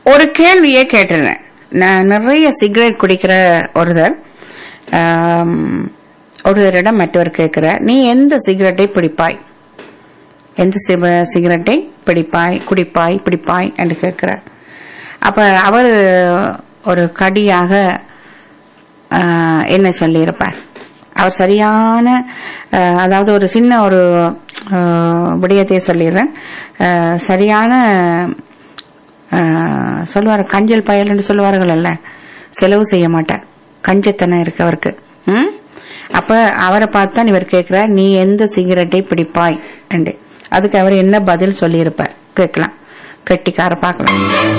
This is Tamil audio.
ஒரு கேள்வியே கேட்டுறேன். நான் நிறைய சிகரெட் குடிக்கிற ஒருவரிடம் மற்றவர் கேட்கிற, நீ எந்த சிகரெட்டை பிடிப்பாய், எந்த சிகரெட்டை பிடிப்பாய் என்று கேட்கிறார். அப்ப அவர் ஒரு கடியாக என்ன சொல்லியிருப்பார்? அவர் சரியான, அதாவது ஒரு சின்ன ஒரு விடயத்தை சொல்லிடுறேன். சரியான சொல்லுவார், கஞ்சல் பயல் என்று சொல்லுவார்கள் அல்ல, செலவு செய்ய மாட்டார், கஞ்சத்தனம் இருக்கு அவருக்கு. அப்ப அவரை பார்த்தான் இவர் கேட்கிறார், நீ எந்த சிகரெட்டை பிடிப்பாய் என்று. அதுக்கு அவர் என்ன பதில் சொல்லியிருப்பார் கேட்கலாம், கெட்டிக்கார பார்க்கலாம்.